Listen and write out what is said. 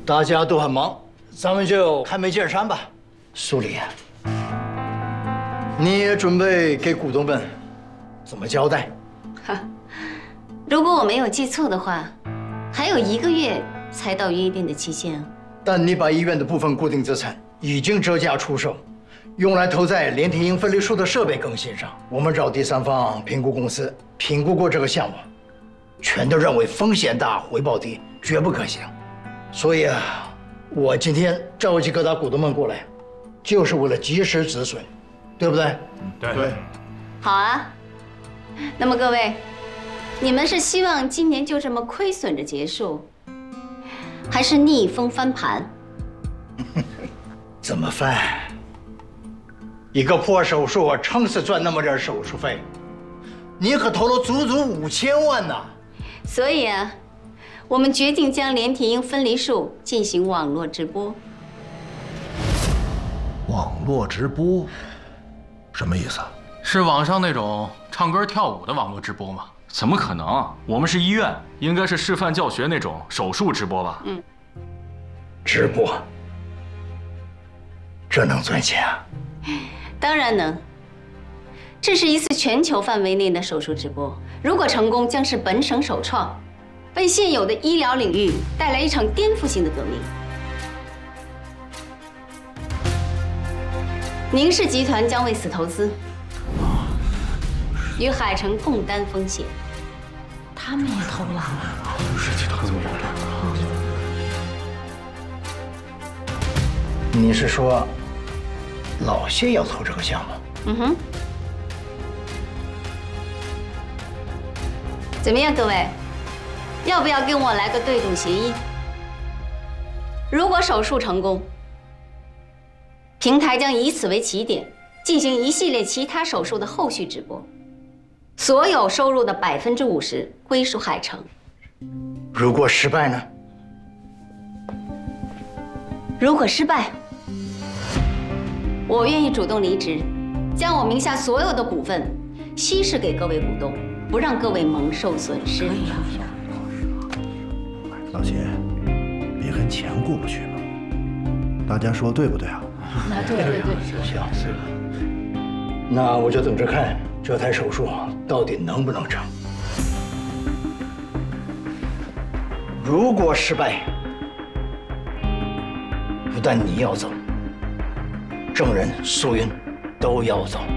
大家都很忙，咱们就开门见山吧。苏黎，你也准备给股东们怎么交代？ 哈，如果我没有记错的话，还有1个月才到约定的期限啊。 但你把医院的部分固定资产已经折价出售，用来投在连体婴分离术的设备更新上。我们找第三方评估公司评估过这个项目，全都认为风险大、回报低，绝不可行。所以啊，我今天召集各大股东们过来，就是为了及时止损，对不对？ 对。 好啊，那么各位，你们是希望今年就这么亏损着结束，还是逆风翻盘？ 怎么翻？一个破手术，撑死赚那么点手术费，你可投了足足5000万呢。 所以啊，我们决定将连体婴分离术进行网络直播。 网络直播，什么意思啊？ 是网上那种唱歌跳舞的网络直播吗？怎么可能啊？我们是医院，应该是示范教学那种手术直播吧？ 直播，这能赚钱啊？ 当然能。这是一次全球范围内的手术直播，如果成功，将是本省首创，为现有的医疗领域带来一场颠覆性的革命。宁氏集团将为此投资，与海城共担风险。 他们也投了。 你是说，老谢要投这个项目？ 怎么样，各位，要不要跟我来个对赌协议？如果手术成功，平台将以此为起点，进行一系列其他手术的后续直播，所有收入的50%归属海城。 如果失败呢？ 如果失败，我愿意主动离职，将我名下所有的股份稀释给各位股东，不让各位蒙受损失。 老谢，别跟钱过不去了，大家说对不对啊？ 那对。 行，那我就等着看这台手术到底能不能成。如果失败，不但你要走，证人苏云都要走。